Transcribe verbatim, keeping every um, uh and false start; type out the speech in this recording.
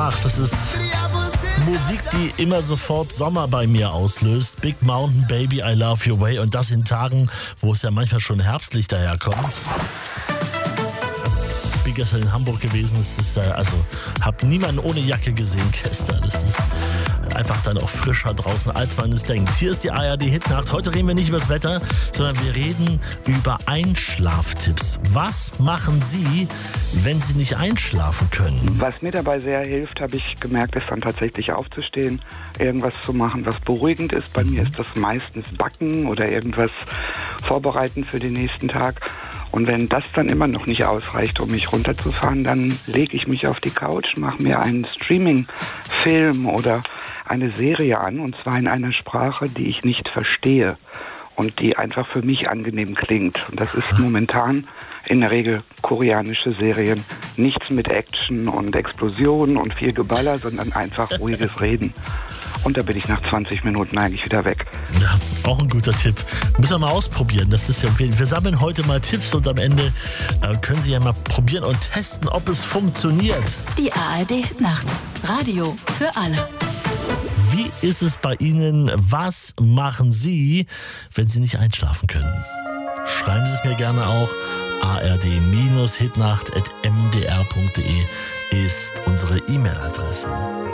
Hitnacht. Das ist Musik, die immer sofort Sommer bei mir auslöst. Big Mountain Baby, I Love Your Way. Und das in Tagen, wo es ja manchmal schon herbstlich daherkommt. Ich bin gestern in Hamburg gewesen. Es ist, also, habe niemanden ohne Jacke gesehen gestern. Das ist einfach dann auch frischer draußen, als man es denkt. Hier ist die A R D Hitnacht. Heute reden wir nicht über das Wetter, sondern wir reden über Einschlaftipps. Was machen Sie, wenn Sie nicht einschlafen können? Was mir dabei sehr hilft, habe ich gemerkt, ist dann tatsächlich aufzustehen, irgendwas zu machen, was beruhigend ist. Bei mir ist das meistens Backen oder irgendwas vorbereiten für den nächsten Tag. Und wenn das dann immer noch nicht ausreicht, um mich runterzufahren, dann lege ich mich auf die Couch, mache mir einen Streaming-Film oder eine Serie an, und zwar in einer Sprache, die ich nicht verstehe und die einfach für mich angenehm klingt. Und das ist momentan in der Regel koreanische Serien. Nichts mit Action und Explosionen und viel Geballer, sondern einfach ruhiges Reden. Und da bin ich nach zwanzig Minuten eigentlich wieder weg. Ja, auch ein guter Tipp. Müssen wir mal ausprobieren. Das ist ja, wir sammeln heute mal Tipps und am Ende äh, können Sie ja mal probieren und testen, ob es funktioniert. Die A R D Nacht. Radio für alle. Wie ist es bei Ihnen? Was machen Sie, wenn Sie nicht einschlafen können? Schreiben Sie es mir gerne auch. a r d Hitnacht at m d r punkt d e ist unsere E-Mail-Adresse.